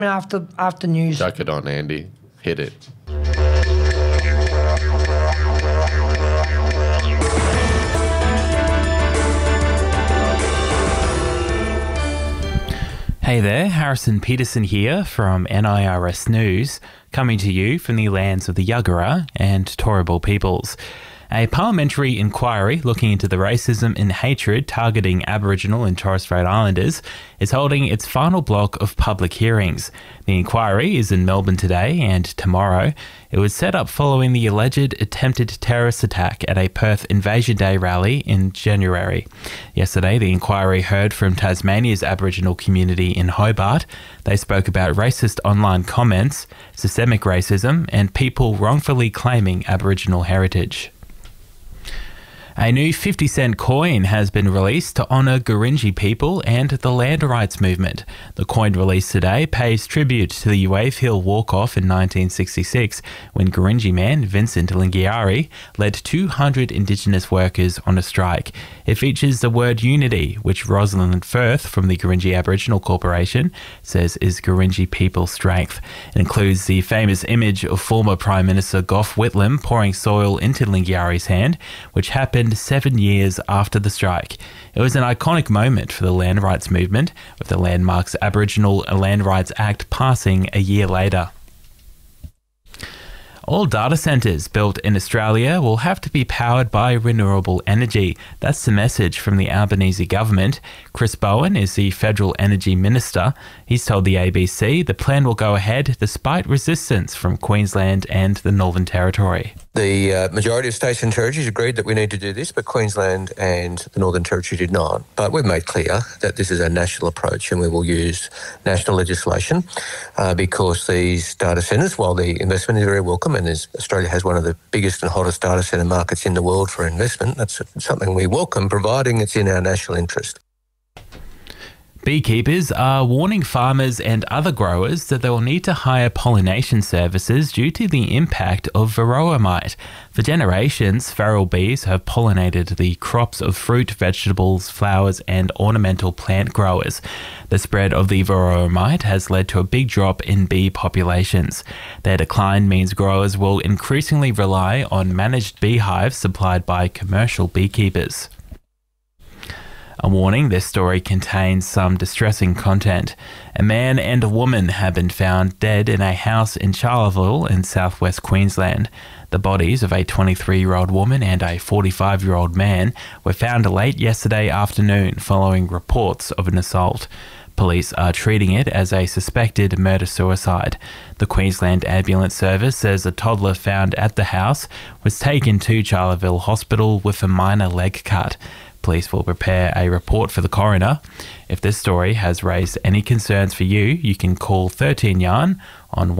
After news. Chuck it on, Andy. Hit it. Hey there, Harrison Peterson here from NIRS News, coming to you from the lands of the Yagara and Turrbal peoples. A parliamentary inquiry looking into the racism and hatred targeting Aboriginal and Torres Strait Islanders is holding its final block of public hearings. The inquiry is in Melbourne today and tomorrow. It was set up following the alleged attempted terrorist attack at a Perth Invasion Day rally in January. Yesterday, the inquiry heard from Tasmania's Aboriginal community in Hobart. They spoke about racist online comments, systemic racism, and people wrongfully claiming Aboriginal heritage. A new 50-cent coin has been released to honour Gurindji people and the land rights movement. The coin released today pays tribute to the Wave Hill walk-off in 1966 when Gurindji man Vincent Lingiari led 200 Indigenous workers on a strike. It features the word unity, which Rosalind Firth from the Gurindji Aboriginal Corporation says is Gurindji people's strength. It includes the famous image of former Prime Minister Gough Whitlam pouring soil into Lingiari's hand, which happened 7 years after the strike. It was an iconic moment for the land rights movement, with the Landmarks Aboriginal Land Rights Act passing a year later. All data centres built in Australia will have to be powered by renewable energy. That's the message from the Albanese government. Chris Bowen is the Federal Energy Minister. He's told the ABC the plan will go ahead despite resistance from Queensland and the Northern Territory. The majority of states and territories agreed that we need to do this, but Queensland and the Northern Territory did not. But we've made clear that this is a national approach and we will use national legislation because these data centres, while the investment is very welcome and Australia has one of the biggest and hottest data centre markets in the world for investment, that's something we welcome, providing it's in our national interest. Beekeepers are warning farmers and other growers that they will need to hire pollination services due to the impact of varroa mite. For generations, feral bees have pollinated the crops of fruit, vegetables, flowers and ornamental plant growers. The spread of the varroa mite has led to a big drop in bee populations. Their decline means growers will increasingly rely on managed beehives supplied by commercial beekeepers. A warning, this story contains some distressing content. A man and a woman have been found dead in a house in Charleville in southwest Queensland. The bodies of a 23-year-old woman and a 45-year-old man were found late yesterday afternoon following reports of an assault. Police are treating it as a suspected murder-suicide. The Queensland Ambulance Service says a toddler found at the house was taken to Charleville Hospital with a minor leg cut. Police will prepare a report for the coroner. If this story has raised any concerns for you, you can call 13 Yarn on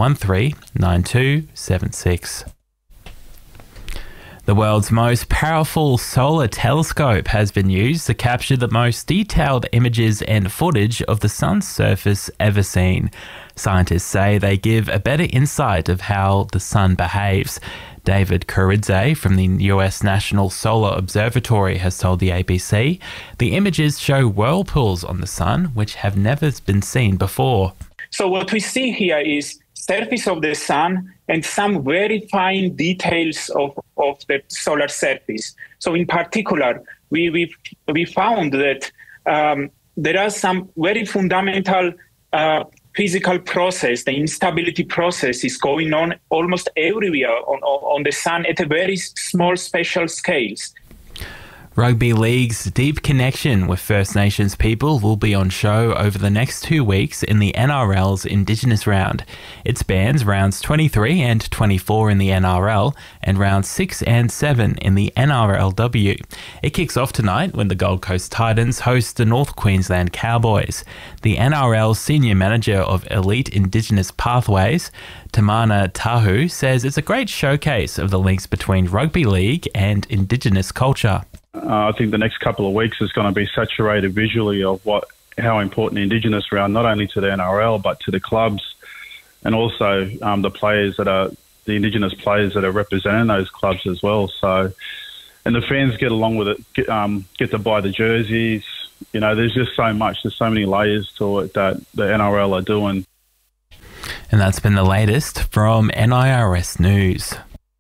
139276. The world's most powerful solar telescope has been used to capture the most detailed images and footage of the sun's surface ever seen. Scientists say they give a better insight of how the sun behaves. David Kuridze from the US National Solar Observatory has told the ABC the images show whirlpools on the sun which have never been seen before. So what we see here is surface of the sun and some very fine details of the solar surface. So in particular, we found that there are some very fundamental physical process, the instability process is going on almost everywhere on the sun at a very small spatial scales. Rugby League's deep connection with First Nations people will be on show over the next 2 weeks in the NRL's Indigenous round. It spans rounds 23 and 24 in the NRL and rounds 6 and 7 in the NRLW. It kicks off tonight when the Gold Coast Titans host the North Queensland Cowboys. The NRL Senior Manager of Elite Indigenous Pathways, Tamana Tahu, says it's a great showcase of the links between rugby league and Indigenous culture. I think the next couple of weeks is going to be saturated visually of how important the Indigenous round, not only to the NRL but to the clubs, and also the Indigenous players that are representing those clubs as well. So, and the fans get along with it, get to buy the jerseys. You know, there's just so much. There's so many layers to it that the NRL are doing. And that's been the latest from NIRS News.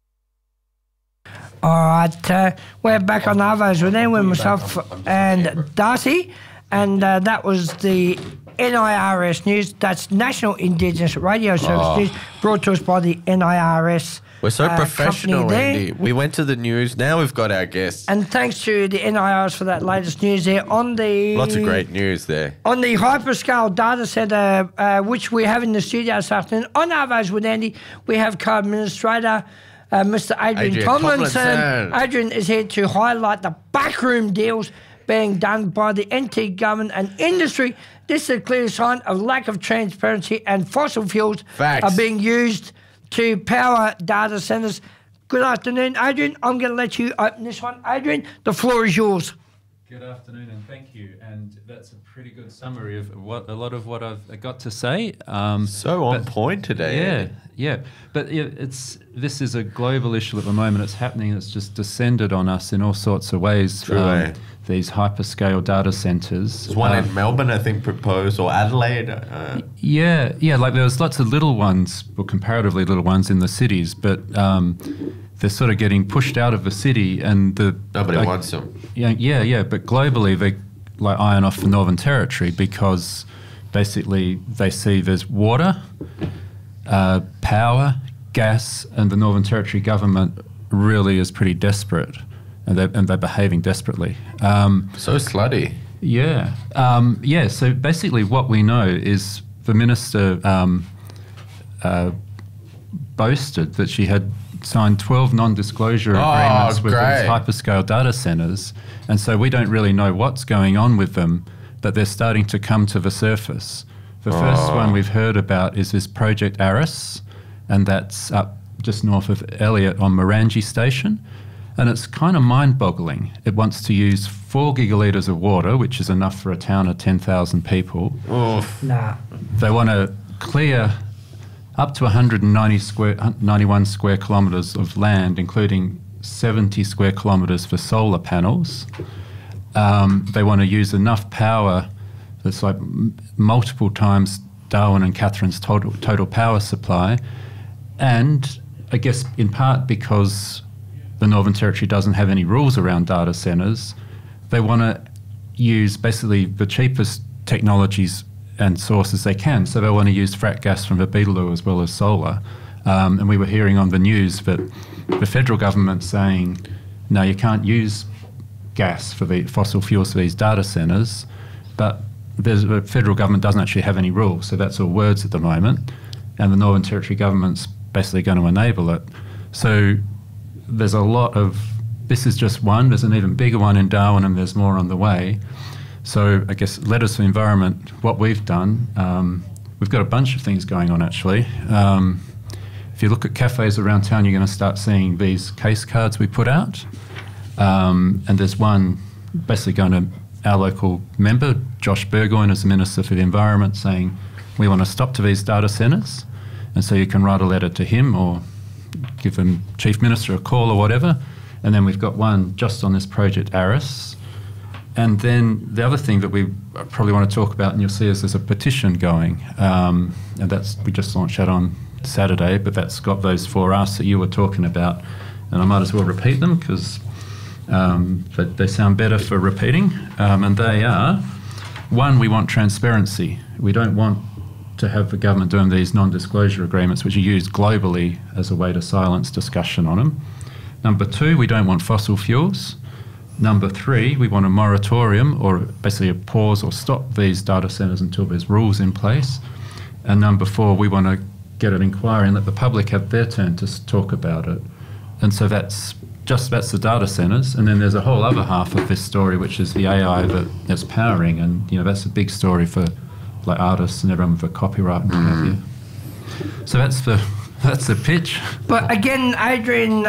All right, we're back on Arvos with them, with myself and Darcy, and that was the NIRS News. That's National Indigenous Radio Service News, brought to us by the NIRS. We're so professional, Andy. We went to the news. Now we've got our guests. And thanks to the NIRS for that latest news there on the... Lots of great news there. On the hyperscale data centre, which we have in the studio this afternoon. On Arvos with Andy, we have co-administrator Mr. Adrian Tomlinson. Adrian is here to highlight the backroom deals being done by the NT government and industry. This is a clear sign of lack of transparency, and fossil fuels are being used to power data centres. Good afternoon, Adrian. I'm going to let you open this one. Adrian, the floor is yours. Good afternoon and thank you. And that's a pretty good summary of a lot of what I've got to say. So on point today. Yeah. But this is a global issue at the moment. It's happening. It's just descended on us in all sorts of ways. True. These hyperscale data centres. There's one in Melbourne, I think, proposed, or Adelaide. Yeah. Like there was lots of little ones, or comparatively little ones in the cities, but they're sort of getting pushed out of the city, and nobody wants them. Yeah. But globally, they like iron off the Northern Territory because basically they see there's water, power, gas, and the Northern Territory government really is pretty desperate. And they're behaving desperately. So slutty. Yeah. So basically what we know is the minister boasted that she had signed 12 non-disclosure agreements with these hyperscale data centres. And so we don't really know what's going on with them, but they're starting to come to the surface. The first one we've heard about is this Project Aris, and that's up just north of Elliot on Morangi Station. And it's kind of mind-boggling. It wants to use 4 gigalitres of water, which is enough for a town of 10,000 people. Oof. Nah. They want to clear up to 91 square kilometres of land, including 70 square kilometres for solar panels. They want to use enough power that's like multiple times Darwin and Catherine's total power supply. And I guess in part because the Northern Territory doesn't have any rules around data centres, they want to use basically the cheapest technologies and sources they can. So they want to use frack gas from the Beetaloo as well as solar. And we were hearing on the news that the federal government saying, no, you can't use gas for the fossil fuels for these data centres, but the federal government doesn't actually have any rules. So that's all words at the moment. And the Northern Territory government's basically going to enable it. So there's a lot of, this is just one, there's an even bigger one in Darwin and there's more on the way. So I guess Letters for Environment, what we've done, we've got a bunch of things going on actually. If you look at cafes around town, you're going to start seeing these case cards we put out. And there's one basically going to our local member, Josh Burgoyne, as the Minister for the Environment, saying we want to stop to these data centres. And so you can write a letter to him or give the Chief Minister a call or whatever. And then we've got one just on this Project Aris. And then the other thing that we probably want to talk about, and you'll see, is there's a petition going. And we just launched that on Saturday, but that's got those 4 asks that you were talking about. And I might as well repeat them because they sound better for repeating. And they are, 1, we want transparency. We don't want to have the government doing these non-disclosure agreements, which are used globally as a way to silence discussion on them. Number 2, we don't want fossil fuels. Number 3, we want a moratorium, or basically a pause or stop these data centres until there's rules in place. And number 4, we want to get an inquiry and let the public have their turn to talk about it. And so that's the data centres. And then there's a whole other half of this story, which is the AI that's powering. And, that's a big story for like artists and everyone with the copyright and what have you. So that's the pitch. But again, Adrian,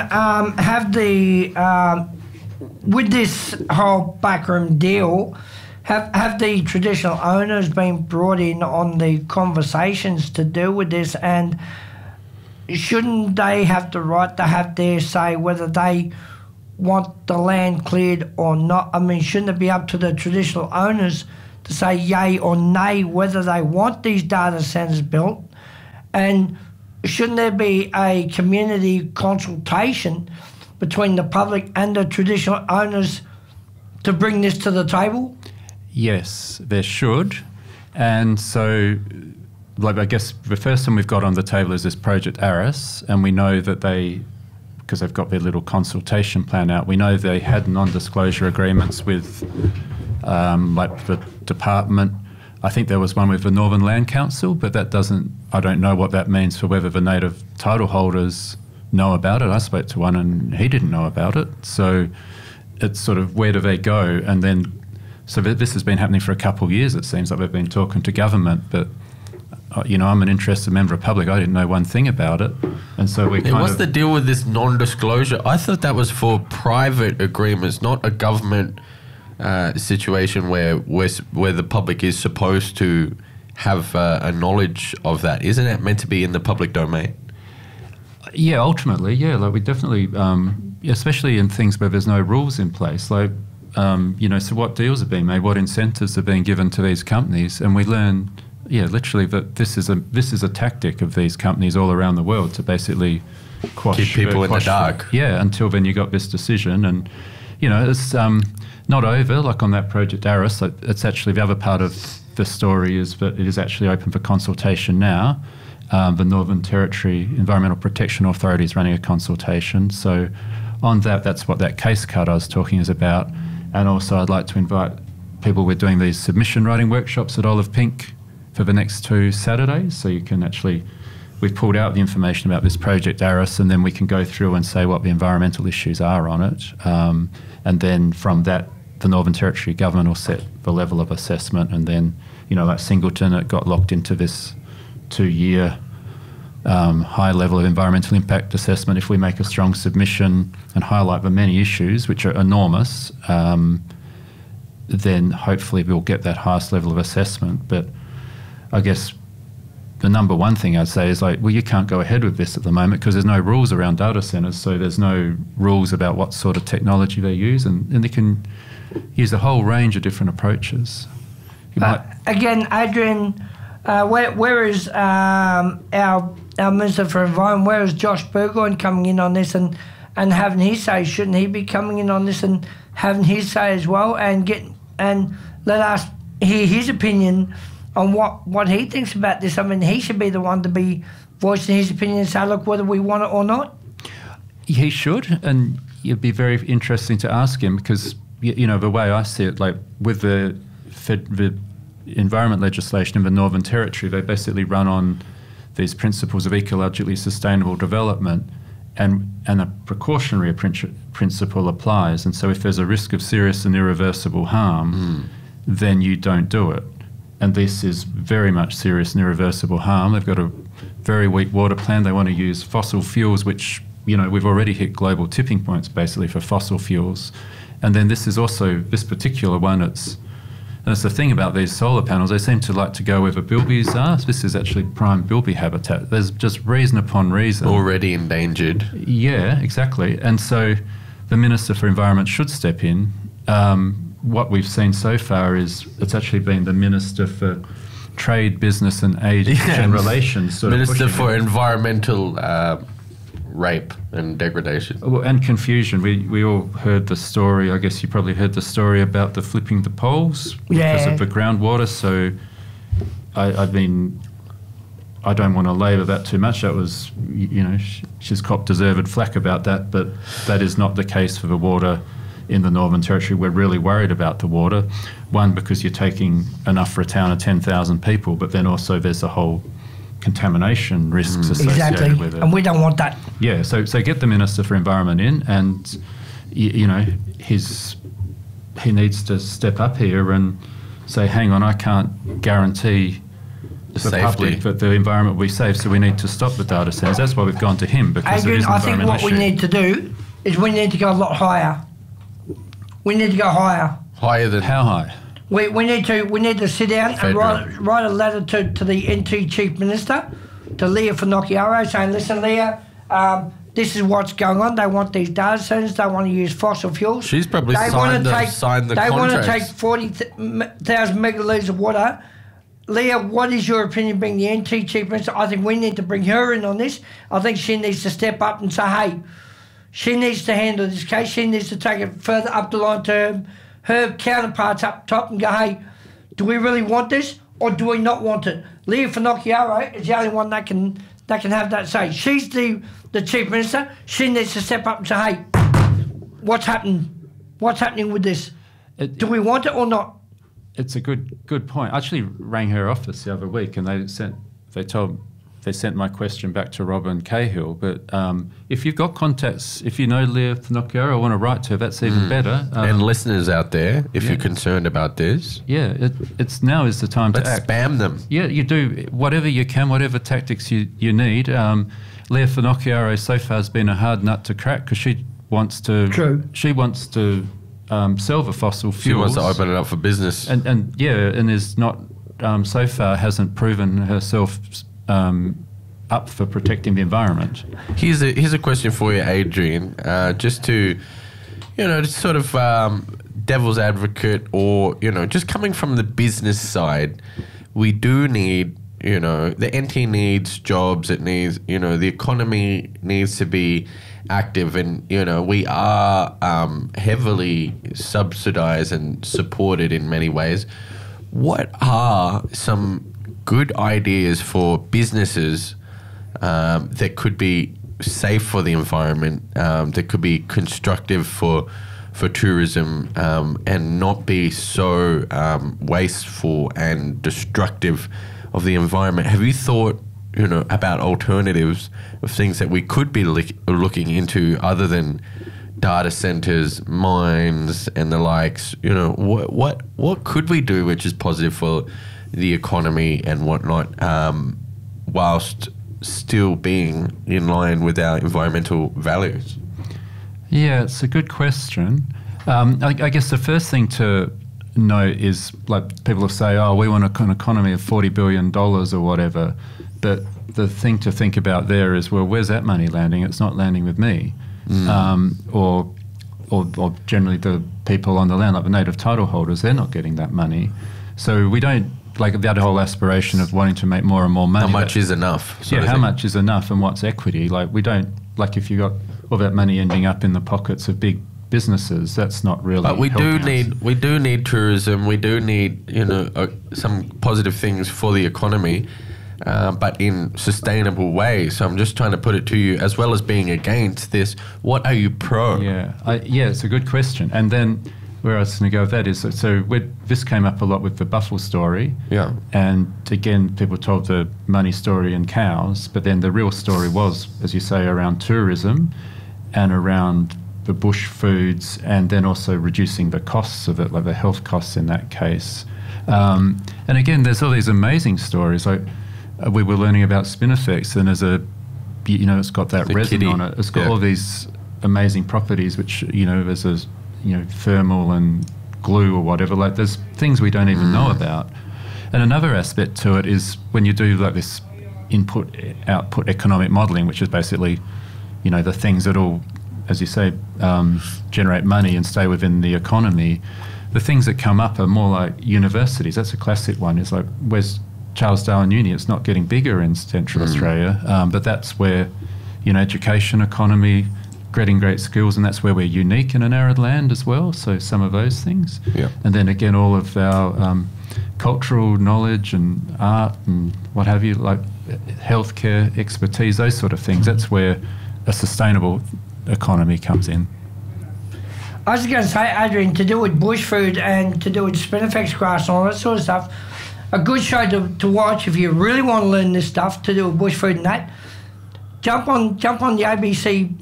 with this whole backroom deal, have the traditional owners been brought in on the conversations to deal with this? And shouldn't they have the right to have their say whether they want the land cleared or not? I mean, shouldn't it be up to the traditional owners to say yay or nay whether they want these data centres built? And shouldn't there be a community consultation between the public and the traditional owners to bring this to the table? Yes, there should. And so, like, I guess the first thing we've got on the table is this Project Aris, and we know that because they've got their little consultation plan out, we know they had non-disclosure agreements with, like, the department. I think there was one with the Northern Land Council, but I don't know what that means for whether the native title holders know about it. I spoke to one and he didn't know about it. So it's sort of, where do they go? And then, so this has been happening for a couple of years. It seems like they've been talking to government, but I'm an interested member of the public. I didn't know one thing about it. And so what's the deal with this non-disclosure? I thought that was for private agreements, not a government situation where the public is supposed to have a knowledge of that. Isn't it meant to be in the public domain? Yeah, ultimately, yeah. Like, we definitely, especially in things where there's no rules in place, like, so what deals are being made, what incentives are being given to these companies, and we learn, literally that this is a tactic of these companies all around the world to basically keep people in the dark. Yeah, until then you got this decision, and it's not over. Like on that Project Aris, it's actually the other part of the story is that it is actually open for consultation now. The Northern Territory Environmental Protection Authority is running a consultation. So on that's what that case cut I was talking is about. And also I'd like to invite people. We're doing these submission writing workshops at Olive Pink for the next 2 Saturdays. So you can actually, we've pulled out the information about this Project Aris, and then we can go through and say what the environmental issues are on it. And then from that, the Northern Territory government will set the level of assessment. And then, like Singleton, it got locked into this 2-year high level of environmental impact assessment. If we make a strong submission and highlight the many issues, which are enormous, then hopefully we'll get that highest level of assessment. But I guess the number one thing I'd say is you can't go ahead with this at the moment because there's no rules around data centres, so there's no rules about what sort of technology they use, and they can use a whole range of different approaches. Again, Adrian, where is our Minister for Environment, where is Josh Burgoyne coming in on this and having his say? Shouldn't he be coming in on this and having his say as well, and let us hear his opinion on what he thinks about this? I mean, he should be the one to be voicing his opinion and say, look, whether we want it or not. He should, and it'd be very interesting to ask him because, the way I see it, like with the environment legislation in the Northern Territory, they basically run on these principles of ecologically sustainable development, and a precautionary principle applies. And so if there's a risk of serious and irreversible harm, then you don't do it. And this is very much serious and irreversible harm. They've got a very weak water plan. They want to use fossil fuels, which, we've already hit global tipping points basically for fossil fuels. And then this is also, this particular one, it's the thing about these solar panels, they seem to like to go where the bilbies are. This is actually prime bilby habitat. There's just reason upon reason. Already endangered. Yeah, exactly. And so the Minister for Environment should step in. What we've seen so far is it's actually been the Minister for Trade, Business and Asian Relations. Minister for Environmental rape and degradation. And confusion. We all heard the story, I guess you probably heard the story about the flipping the poles because of the groundwater. So, I don't want to labour that too much. That was, she's copped deserved flack about that, but that is not the case for the water in the Northern Territory. We're really worried about the water. One, because you're taking enough for a town of 10,000 people, but then also there's a whole contamination risks associated with it. And we don't want that. Yeah, so get the Minister for Environment in, and he needs to step up here and say, hang on, I can't guarantee the public that the environment will be safe, so we need to stop the data centres. That's why we've gone to him, because it is an environmental issue. I think what we need to do is we need to go a lot higher. We need to go higher. Higher than how high? We need to sit down and write a letter to the NT Chief Minister, to Leah Finocchiaro, saying, listen, Leah, this is what's going on. They want these data centres. They want to use fossil fuels. She's probably signed the contracts. They want to take 40,000 megalitres of water Leah, what is your opinion being the NT Chief Minister? I think we need to bring her in on this. I think she needs to step up and say, hey, she needs to handle this case. She needs to take it further up the line to her counterparts up top and go, hey, do we really want this or do we not want it? Leah Finocchiaro is the only one that can have that say. She's the Chief Minister. She needs to step up and say, hey, what's happening? What's happening with this? Do we want it or not? It's a good point. I actually rang her office the other week, and they sent my question back to Robin Cahill. But if you've got contacts, if you know Leah Finocchiaro, I want to write to her. That's even better. And listeners out there, if you're concerned about this, it's now is the time to act. Spam them. Yeah, you do whatever you can, whatever tactics you need. Leah Finocchiaro so far has been a hard nut to crack because she wants to. True. She wants to. Sell the fossil fuels. She wants to open it up for business. And is not, so far hasn't proven herself up for protecting the environment. Here's a question for you, Adrian. Just to, sort of devil's advocate or, just coming from the business side, we do need, the NT needs jobs. It needs, the economy needs to be active, and we are heavily subsidized and supported in many ways. What are some good ideas for businesses that could be safe for the environment, that could be constructive for tourism, and not be so wasteful and destructive of the environment? Have you thought about alternatives of things that we could be looking into other than data centers, mines, and the likes? What could we do which is positive for the economy and whatnot, whilst still being in line with our environmental values? Yeah, it's a good question. I guess the first thing to note is, like, people will say, oh, we want an economy of $40 billion or whatever. But the thing to think about there is, well, where's that money landing? It's not landing with me. Or generally the people on the land, like the native title holders, they're not getting that money. So we don't, like that whole aspiration of wanting to make more and more money. How much is enough? How much is enough and what's equity? Like, we don't, like, if you got all that money ending up in the pockets of big businesses, that's not really. But we do need tourism. We do need some positive things for the economy, but in sustainable ways. So I'm just trying to put it to you, as well as being against this, what are you pro? It's a good question. And then where I was going to go with that is, so this came up a lot with the Buffel story. Yeah. And again, people told the money story and cows, but then the real story was, as you say, around tourism and around the bush foods, and then also reducing the costs of it, like the health costs in that case. And again, there's all these amazing stories. Like, we were learning about Spinifex, and it's got that resin on it. It's got all these amazing properties, which, there's a, thermal and glue or whatever. Like, there's things we don't even know about. And another aspect to it is when you do like this input-output economic modelling, which is basically, the things that all, as you say, generate money and stay within the economy. The things that come up are more like universities. That's a classic one. It's like, where's Charles Darwin Uni? It's not getting bigger in Central Australia, but that's where, education, economy, getting great skills, and that's where we're unique in an arid land as well. So some of those things. Yeah. And then again, all of our cultural knowledge and art and what have you, like healthcare expertise, those sort of things. That's where a sustainable economy comes in. I was going to say, Adrian, to do with bush food and to do with Spinifex grass and all that sort of stuff, a good show to watch if you really want to learn this stuff to do with bush food and that. Jump on the ABC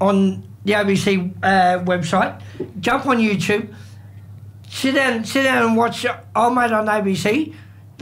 website. Jump on YouTube. Sit down and watch Old Mate on ABC.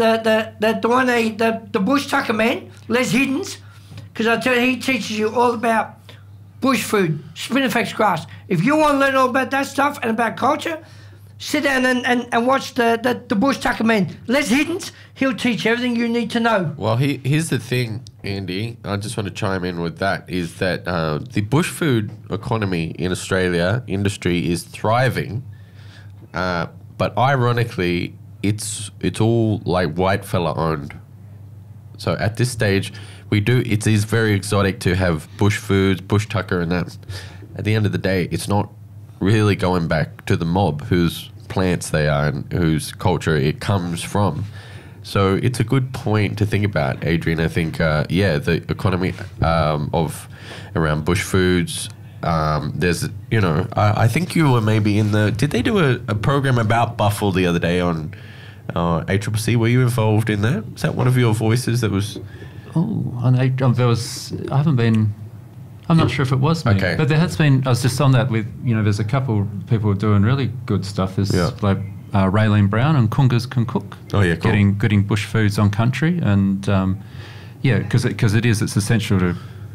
The bush tucker man, Les Hiddens, because I tell you, he teaches you all about bush food, Spinifex grass. If you want to learn all about that stuff and about culture, sit down and watch the bush tucker man, Les Hiddens. He'll teach you everything you need to know. Well, here's the thing, Andy. I just want to chime in with that, is that the bush food economy in Australia, industry, is thriving. But ironically, it's all like white fella owned. So at this stage, it is very exotic to have bush foods, bush tucker, and that. At the end of the day, it's not really going back to the mob whose plants they are and whose culture it comes from. So it's a good point to think about, Adrian. I think, the economy of around bush foods. There's, I think you were maybe did they do a program about buffel the other day on ACCC? Were you involved in that? Was that one of your voices that was? I'm not sure if it was me. Okay. But there has been, I was just on that with, there's a couple people doing really good stuff. There's like Raylene Brown and Kungas Can Cook. Oh, yeah, cool. Getting bush foods on country. And, because it's essential to,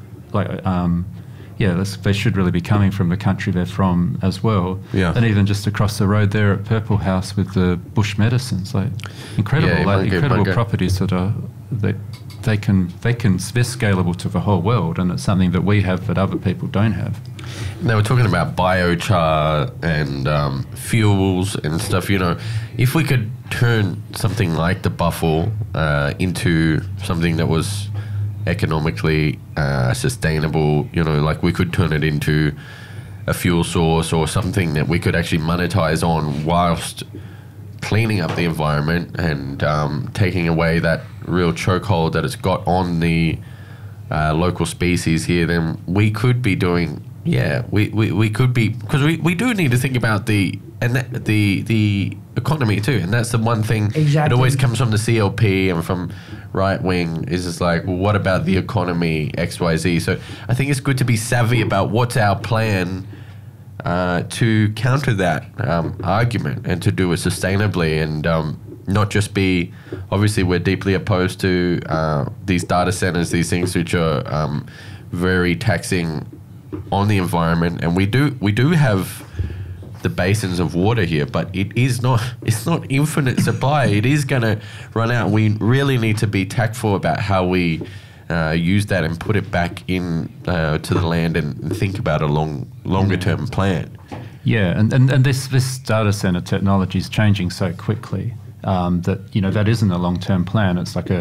they should really be coming from the country they're from as well. Yeah. And even just across the road there at Purple House with the bush medicines, incredible properties that they're scalable to the whole world, and it's something that we have that other people don't have. They were talking about biochar and fuels and stuff. If we could turn something like the buffel into something that was economically sustainable, like we could turn it into a fuel source or something that we could actually monetize on whilst cleaning up the environment and taking away that real chokehold that it's got on the local species here, then we could be doing, we could be, because we do need to think about the economy too, and that's the one thing that always comes from the CLP and from right wing is just like, well, what about the economy, XYZ? So I think it's good to be savvy about what's our plan to counter that argument and to do it sustainably and not just be, obviously we're deeply opposed to these data centers, these things which are very taxing on the environment, and we do have the basins of water here, but it's not infinite supply. It is going to run out. We really need to be tactful about how we use that and put it back in to the land and think about a longer term plan. Yeah, and this data center technology is changing so quickly that that isn't a long term plan. It's like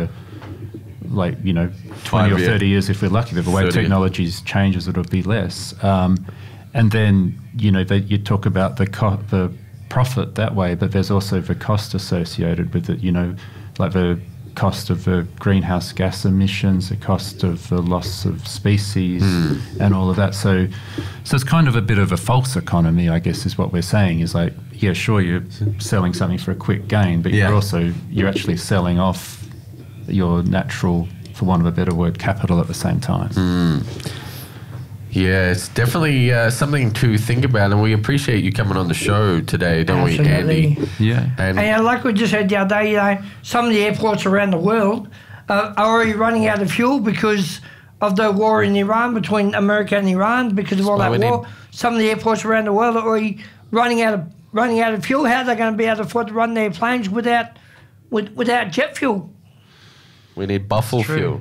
20 or 30 years if we're lucky. The way technology changes, it'll be less. And then you talk about the profit that way, but there's also the cost associated with it. Like the cost of the greenhouse gas emissions, the cost of the loss of species, and all of that. So it's kind of a bit of a false economy, I guess, is what we're saying. Is like, yeah, sure, you're selling something for a quick gain, but you're actually selling off your natural, for want of a better word, capital at the same time. Yeah, it's definitely something to think about, and we appreciate you coming on the show today, don't we, Andy? Yeah. And like we just said the other day, some of the airports around the world are already running out of fuel because of the war in Iran, between America and Iran, because of all that war. Some of the airports around the world are already running out of fuel. How are they going to be able to afford to run their planes without jet fuel? We need buffalo fuel.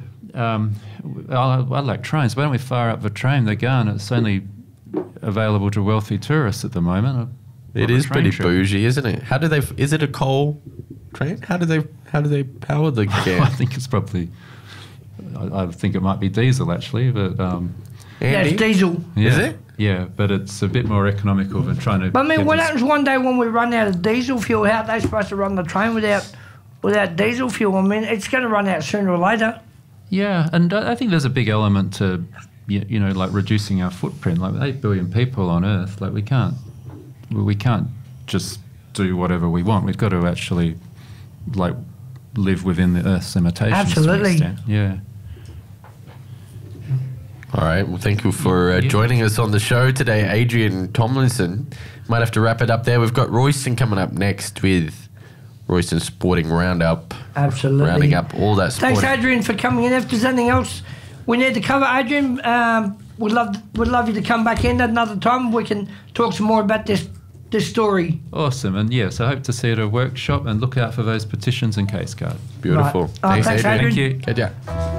I like trains. Why don't we fire up the train? They're going. It's only available to wealthy tourists at the moment. It is pretty bougie, isn't it? How do they? Is it a coal train? How do they power the can? I think it's probably. I think it might be diesel actually, but. Yeah, it's diesel. Yeah, is it? Yeah, but it's a bit more economical than trying to. But I mean, what happens one day when we run out of diesel fuel? How are they supposed to run the train without diesel fuel? I mean, it's going to run out sooner or later. Yeah, and I think there's a big element to, like reducing our footprint. Like 8 billion people on Earth, like we can't just do whatever we want. We've got to actually, like, live within the Earth's limitations. Absolutely. To an extent. Yeah. All right. Well, thank you for joining us on the show today, Adrian Tomlinson. Might have to wrap it up there. We've got Royston coming up next with Royston Sporting Roundup. Absolutely. Rounding up all that sporting. Thanks, Adrian, for coming in. If there's anything else we need to cover, Adrian, we'd love you to come back in at another time. We can talk some more about this story. Awesome. And yes, I hope to see you at a workshop, and look out for those petitions and case cards. Beautiful. Right. Thanks, Adrian. Thank you. Good job.